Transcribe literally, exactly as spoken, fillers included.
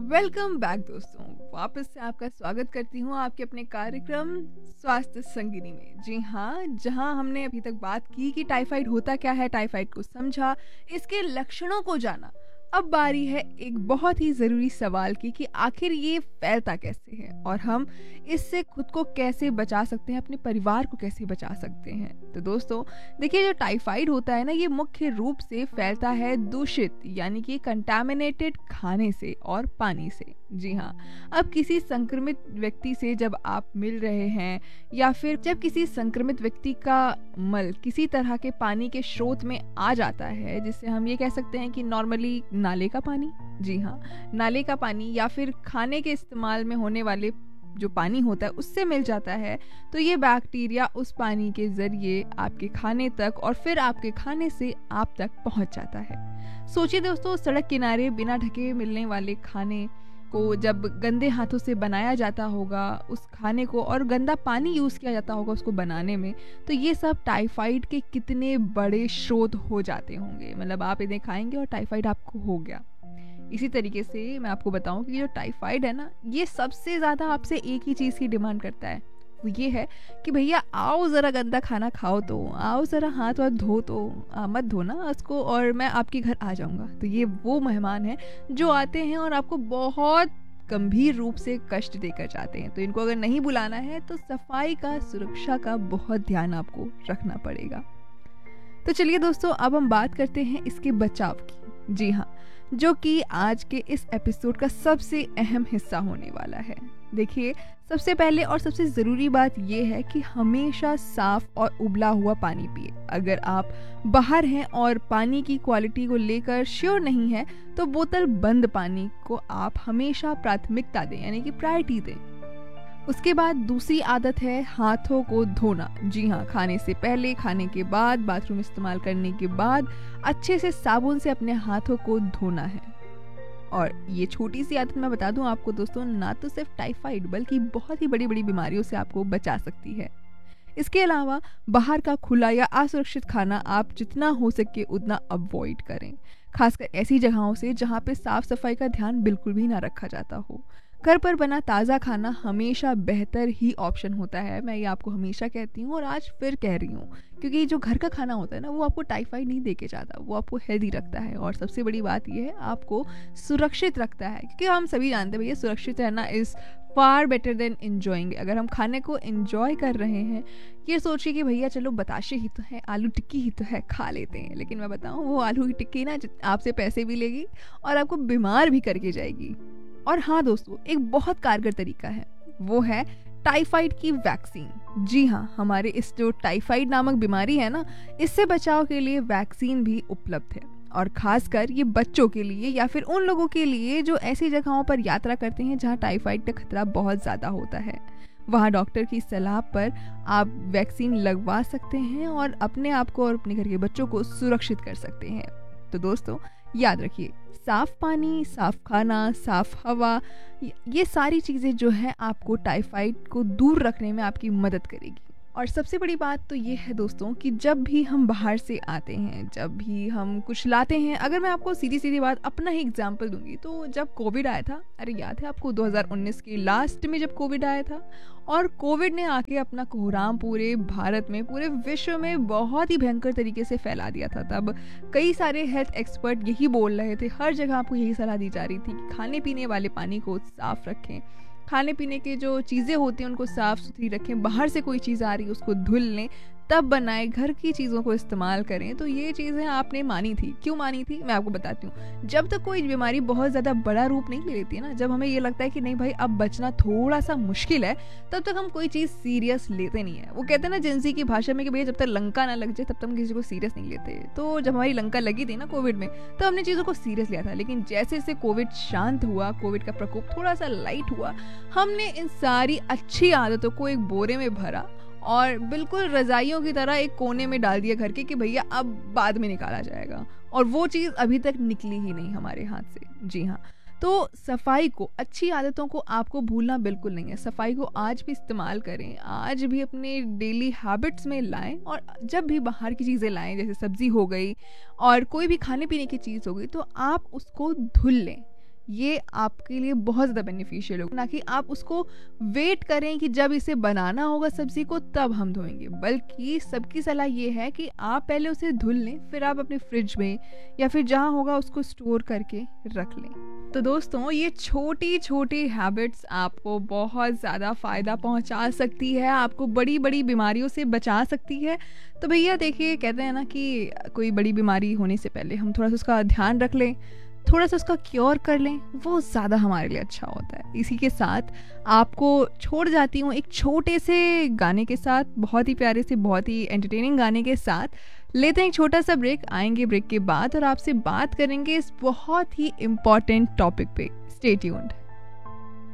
Welcome back दोस्तों, वापस से आपका स्वागत करती हूँ आपके अपने कार्यक्रम स्वास्थ्य संगिनी में। जी हाँ, जहाँ हमने अभी तक बात की कि टाइफाइड होता क्या है, टाइफाइड को समझा, इसके लक्षणों को जाना। अब बारी है एक बहुत ही ज़रूरी सवाल की कि आखिर ये फैलता कैसे है और हम इससे खुद को कैसे बचा सकते हैं, अपने परिवार को कैसे बचा सकते हैं। तो दोस्तों देखिए, जो टाइफाइड होता है ना, ये मुख्य रूप से फैलता है दूषित यानी कि कंटामिनेटेड खाने से और पानी से। जी हाँ, अब किसी संक्रमित व्यक्ति से जब आप मिल रहे हैं या फिर जब किसी संक्रमित व्यक्ति का मल किसी तरह के पानी के स्रोत में आ जाता है, जिससे हम ये कह सकते हैं कि नॉर्मली नाले का पानी, जी हाँ, नाले का पानी या फिर खाने के इस्तेमाल में होने वाले जो पानी होता है उससे मिल जाता है, तो ये बैक्टीरिया उस पानी के जरिए आपके खाने तक और फिर आपके खाने से आप तक पहुंच जाता है। सोचिए दोस्तों, सड़क किनारे बिना ढके मिलने वाले खाने को जब गंदे हाथों से बनाया जाता होगा, उस खाने को, और गंदा पानी यूज़ किया जाता होगा उसको बनाने में, तो ये सब टाइफाइड के कितने बड़े स्रोत हो जाते होंगे। मतलब आप इन्हें खाएंगे और टाइफाइड आपको हो गया। इसी तरीके से मैं आपको बताऊं कि जो टाइफाइड है ना, ये सबसे ज़्यादा आपसे एक ही चीज़ की डिमांड करता है, वो ये है कि भैया आओ ज़रा गंदा खाना खाओ, तो आओ ज़रा हाथ वाथ धो, तो आ, मत धो ना उसको, और मैं आपके घर आ जाऊंगा। तो ये वो मेहमान हैं जो आते हैं और आपको बहुत गंभीर रूप से कष्ट देकर जाते हैं। तो इनको अगर नहीं बुलाना है तो सफाई का, सुरक्षा का बहुत ध्यान आपको रखना पड़ेगा। तो चलिए दोस्तों, अब हम बात करते हैं इसके बचाव की। जी हाँ, जो कि आज के इस एपिसोड का सबसे अहम हिस्सा होने वाला है। देखिए, सबसे पहले और सबसे ज़रूरी बात यह है कि हमेशा साफ और उबला हुआ पानी पिए। अगर आप बाहर हैं और पानी की क्वालिटी को लेकर श्योर नहीं है, तो बोतल बंद पानी को आप हमेशा प्राथमिकता दें, यानी कि प्रायोरिटी दें। उसके बाद दूसरी आदत है हाथों को धोना। जी हाँ, खाने से पहले, खाने के बाद, बाथरूम इस्तेमाल करने के बाद अच्छे से साबुन से अपने हाथों को धोना है। और ये छोटी सी आदत मैं बता दूं आपको दोस्तों, ना तो सिर्फ टाइफाइड बल्कि बहुत ही बड़ी बड़ी बीमारियों से आपको बचा सकती है। इसके अलावा बाहर का खुला या असुरक्षित खाना आप जितना हो सके उतना अवॉइड करें, खासकर ऐसी जगहों से जहाँ पे साफ सफाई का ध्यान बिल्कुल भी ना रखा जाता हो। घर पर बना ताज़ा खाना हमेशा बेहतर ही ऑप्शन होता है। मैं ये आपको हमेशा कहती हूँ और आज फिर कह रही हूँ, क्योंकि जो घर का खाना होता है ना, वो आपको टाइफाइड नहीं देके जाता, वो आपको हेल्दी रखता है। और सबसे बड़ी बात ये है, आपको सुरक्षित रखता है, क्योंकि हम सभी जानते हैं भैया, सुरक्षित रहना is far better than enjoying. अगर हम खाने को इन्जॉय कर रहे हैं, ये सोचिए कि भैया चलो बताशे ही तो है, आलू टिक्की ही तो है, खा लेते हैं, लेकिन मैं बताऊँ, वो आलू की टिक्की ना आपसे पैसे भी लेगी और आपको बीमार भी करके जाएगी। और हाँ दोस्तों, एक बहुत कारगर तरीका है, वो है टाइफाइड की वैक्सीन। जी हाँ, हमारे इस जो टाइफाइड नामक बीमारी है ना, इससे बचाव के लिए वैक्सीन भी उपलब्ध है। और खासकर ये बच्चों के लिए या फिर उन लोगों के लिए जो ऐसी जगहों पर यात्रा करते हैं जहाँ टाइफाइड का खतरा बहुत ज़्यादा होता है। वहाँ डॉक्टर की सलाह पर आप वैक्सीन लगवा सकते हैं और अपने आप को और अपने घर के बच्चों को सुरक्षित कर सकते हैं। तो दोस्तों याद रखिए, साफ पानी, साफ खाना, साफ हवा, ये सारी चीज़ें जो है आपको टाइफाइड को दूर रखने में आपकी मदद करेगी। और सबसे बड़ी बात तो ये है दोस्तों कि जब भी हम बाहर से आते हैं, जब भी हम कुछ लाते हैं, अगर मैं आपको सीधी सीधी बात अपना ही एग्जांपल दूंगी, तो जब कोविड आया था, अरे याद है आपको, दो हज़ार उन्नीस के लास्ट में जब कोविड आया था, और कोविड ने आके अपना कोहराम पूरे भारत में, पूरे विश्व में बहुत ही भयंकर तरीके से फैला दिया था। तब कई सारे हेल्थ एक्सपर्ट यही बोल रहे थे, हर जगह आपको यही सलाह दी जा रही थी कि खाने पीने वाले पानी को साफ रखें, खाने पीने के जो चीज़ें होती हैं उनको साफ़ सुथरी रखें, बाहर से कोई चीज़ आ रही है उसको धुल लें, तब बनाएं, घर की चीज़ों को इस्तेमाल करें। तो ये चीज़ें आपने मानी थी। क्यों मानी थी, मैं आपको बताती हूँ। जब तक कोई बीमारी बहुत ज़्यादा बड़ा रूप नहीं ले लेती है ना, जब हमें ये लगता है कि नहीं भाई अब बचना थोड़ा सा मुश्किल है, तब तक हम कोई चीज़ सीरियस लेते नहीं है। वो कहते हैं ना जिंसी की भाषा में कि भैया जब तक लंका ना लग जाए तब तक हम किसी को सीरियस नहीं लेते। तो जब हमारी लंका लगी थी ना कोविड में, तो हमने चीज़ों को सीरियस लिया था। लेकिन जैसे जैसे कोविड शांत हुआ, कोविड का प्रकोप थोड़ा सा लाइट हुआ, हमने इन सारी अच्छी आदतों को एक बोरे में भरा और बिल्कुल रजाइयों की तरह एक कोने में डाल दिया घर के कि भैया अब बाद में निकाला जाएगा। और वो चीज़ अभी तक निकली ही नहीं हमारे हाथ से। जी हाँ, तो सफाई को, अच्छी आदतों को आपको भूलना बिल्कुल नहीं है। सफाई को आज भी इस्तेमाल करें, आज भी अपने डेली हैबिट्स में लाएं। और जब भी बाहर की चीज़ें लाएं, जैसे सब्जी हो गई और कोई भी खाने पीने की चीज़ हो गई, तो आप उसको धुल लें। ये आपके लिए बहुत ज़्यादा बेनिफिशियल होगा, ना कि आप उसको वेट करें कि जब इसे बनाना होगा सब्ज़ी को तब हम धोएंगे। बल्कि सबकी सलाह ये है कि आप पहले उसे धुल लें, फिर आप अपने फ्रिज में या फिर जहाँ होगा उसको स्टोर करके रख लें। तो दोस्तों, ये छोटी छोटी हैबिट्स आपको बहुत ज़्यादा फ़ायदा पहुंचा सकती है, आपको बड़ी बड़ी बीमारियों से बचा सकती है। तो भैया देखिए, कहते हैं ना कि कोई बड़ी बीमारी होने से पहले हम थोड़ा सा उसका ध्यान रख लें, थोड़ा सा उसका क्योर कर लें, वो ज़्यादा हमारे लिए अच्छा होता है। इसी के साथ आपको छोड़ जाती हूँ एक छोटे से गाने के साथ, बहुत ही प्यारे से, बहुत ही एंटरटेनिंग गाने के साथ। लेते हैं एक छोटा सा ब्रेक, आएंगे ब्रेक के बाद और आपसे बात करेंगे इस बहुत ही इम्पॉर्टेंट टॉपिक पे। Stay tuned.